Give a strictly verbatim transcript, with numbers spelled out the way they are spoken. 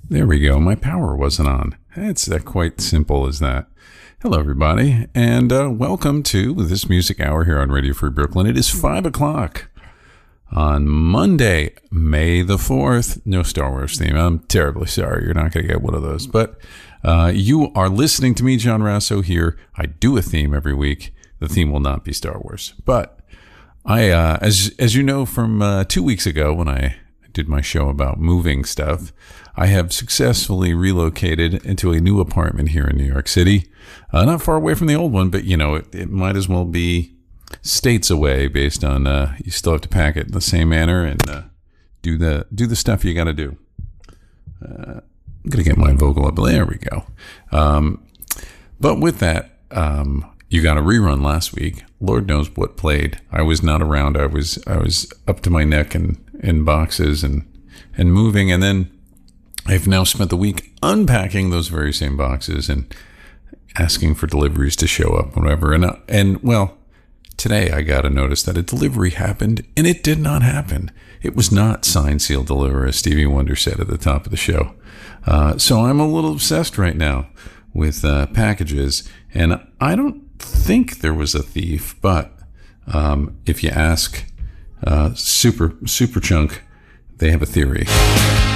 There we go. My power wasn't on. It's uh, quite simple as that. Hello, everybody, and uh, welcome to this music hour here on Radio Free Brooklyn. It is five o'clock on Monday, May the fourth. No Star Wars theme. I'm terribly sorry. You're not going to get one of those. But uh, you are listening to me, John Rasso, here. I do a theme every week. The theme will not be Star Wars. But I, uh, as as you know from uh, two weeks ago when I did my show about moving stuff, I have successfully relocated into a new apartment here in New York City. Uh, not far away from the old one, but, you know, it, it might as well be states away based on uh, you still have to pack it in the same manner and uh, do the do the stuff you got to do. Uh, I'm going to get my vocal up. There we go. Um, but with that, um, you got a rerun last week. Lord knows what played. I was not around. I was I was up to my neck in, in boxes and, and moving. And then I've now spent the week unpacking those very same boxes and asking for deliveries to show up, whatever. And, uh, and well, today I got a notice that a delivery happened, and it did not happen. It was not sign, seal, deliver, as Stevie Wonder said at the top of the show. Uh, so I'm a little obsessed right now with uh, packages, and I don't think there was a thief, but um, if you ask uh, Super Super Chunk, they have a theory.